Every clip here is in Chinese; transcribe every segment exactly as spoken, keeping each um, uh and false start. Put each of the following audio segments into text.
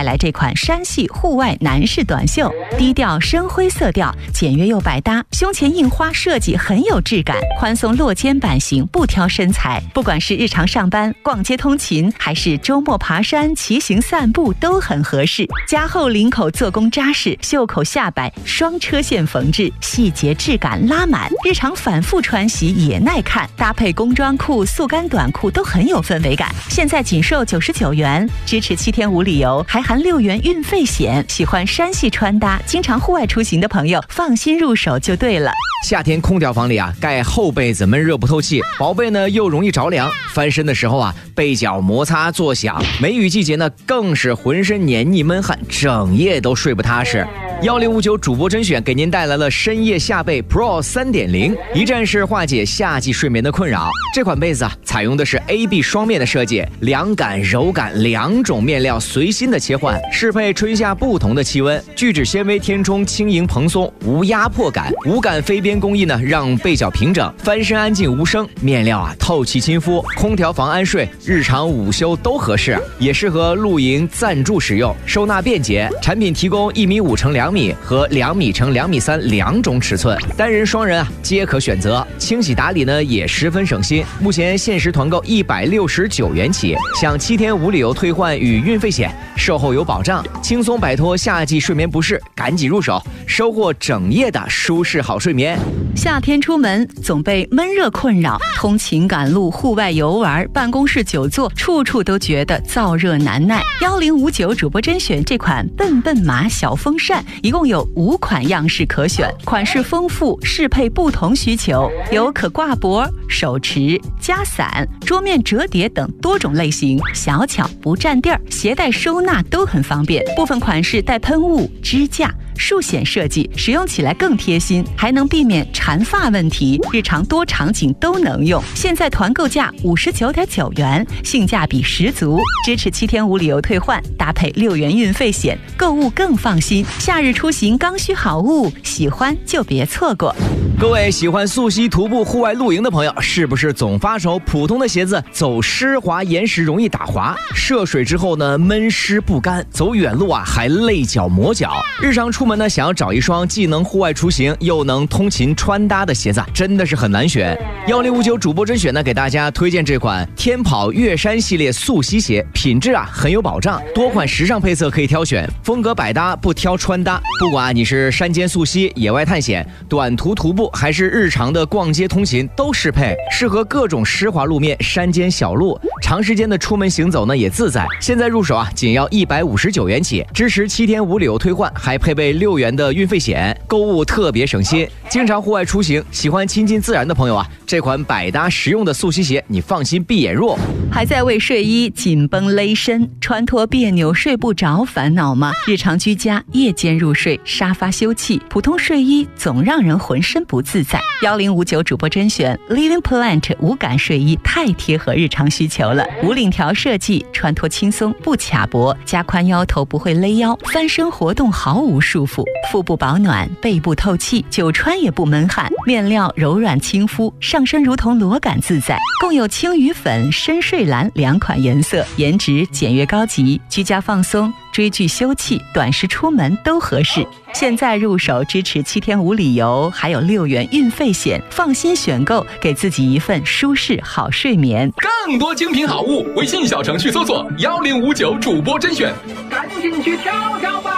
带来这款山系户外男士短袖，低调深灰色调，简约又百搭，胸前印花设计很有质感，宽松落肩版型不挑身材，不管是日常上班、逛街通勤，还是周末爬山、骑行散步都很合适。加厚领口做工扎实，袖口下摆双车线缝制，细节质感拉满，日常反复穿洗也耐看，搭配工装裤、速干短裤都很有氛围感。现在仅售九十九元，支持七天无理由，还含六元运费险。喜欢山系穿搭、经常户外出行的朋友，放心入手就对了。 夏天空调房里啊，盖厚被子闷热不透气，薄被呢又容易着凉，翻身的时候啊，被角摩擦作响。梅雨季节呢，更是浑身黏腻闷汗，整夜都睡不踏实。一零五九主播甄选给您带来了深夜夏被 Pro 三点零， 一站式化解夏季睡眠的困扰。这款被子啊，采用的是 A B 双面的设计，凉感柔感两种面料随心的切换，适配春夏不同的气温。聚酯纤维填充轻盈蓬松，无压迫感，无感飞边工艺呢，让被角平整，翻身安静无声。面料啊透气亲肤，空调房安睡，日常午休都合适，也适合露营暂住使用，收纳便捷。产品提供一米五乘两米和两米乘两米三两种尺寸，单人双人啊皆可选择。清洗打理呢也十分省心，目前限时团购一百六十九元起，享七天无理由退换与运费险，售后有保障，轻松摆脱夏季睡眠不适，赶紧入手，收获整夜的舒适好睡眠。 夏天出门总被闷热困扰，通勤赶路、户外游玩、办公室久坐，处处都觉得燥热难耐。一零五九主播甄选这款笨笨马小风扇，一共有五款样式可选，款式丰富，适配不同需求，有可挂脖、手持、夹伞、桌面折叠等多种类型，小巧不占地儿，携带收纳都很方便。部分款式带喷雾、支架、竖显设计，使用起来更贴心，还能避免缠发问题，日常多场景都能用。现在团购价五十九点九元，性价比十足，支持七天无理由退换，搭配六元运费险，购物更放心。夏日出行刚需好物，喜欢就别错过。 各位喜欢溯溪、徒步、户外露营的朋友，是不是总发愁普通的鞋子走湿滑岩石容易打滑，涉水之后呢闷湿不干，走远路啊还累脚磨脚？日常出门呢想要找一双既能户外出行又能通勤穿搭的鞋子，真的是很难选。一零五九主播甄选呢给大家推荐这款天跑越山系列溯溪鞋，品质啊很有保障，多款时尚配色可以挑选，风格百搭不挑穿搭。不管、啊、你是山间溯溪、野外探险、短途徒步，还是日常的逛街通勤都适配，适合各种湿滑路面、山间小路，长时间的出门行走呢也自在。现在入手啊仅要一百五十九元起，支持七天无理由退换，还配备六元的运费险，购物特别省心。经常户外出行，喜欢亲近自然的朋友啊，这款百搭实用的溯溪鞋你放心闭眼入。 还在为睡衣紧绷勒身、穿脱别扭、睡不着烦恼吗？日常居家、夜间入睡、沙发休憩，普通睡衣总让人浑身不自在。一零五九主播甄选 Living Plant 无感睡衣太贴合日常需求了，无领条设计，穿脱轻松不卡脖，加宽腰头不会勒腰，翻身活动毫无束缚，腹部保暖，背部透气，久穿也不闷汗，面料柔软亲肤，上身如同裸感自在。共有青鱼粉、深睡蓝两款颜色，颜值简约高级，居家放松、追剧休憩、短时出门都合适。现在入手支持七天无理由，还有六元运费险，放心选购，给自己一份舒适好睡眠。 更多精品好物，微信小程序搜索一零五九主播甄选，赶紧去挑挑吧。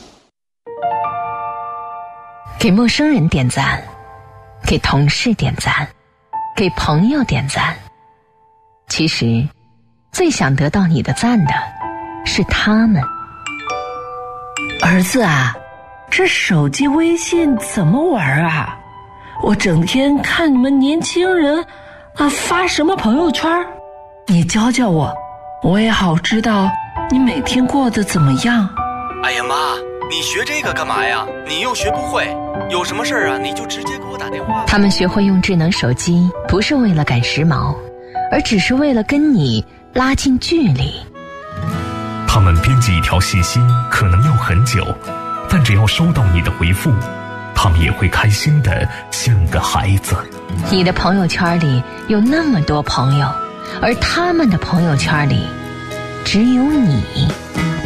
给陌生人点赞，给同事点赞，给朋友点赞。其实最想得到你的赞的是他们。 儿子啊，这手机微信怎么玩啊？我整天看你们年轻人啊发什么朋友圈，你教教我，我也好知道你每天过得怎么样。 哎呀妈，你学这个干嘛呀？你又学不会，有什么事儿啊你就直接给我打电话。 他们学会用智能手机，不是为了赶时髦，而只是为了跟你拉近距离。 他们编辑一条信息可能要很久，但只要收到你的回复，他们也会开心的像个孩子。 你的朋友圈里有那么多朋友，而他们的朋友圈里只有你。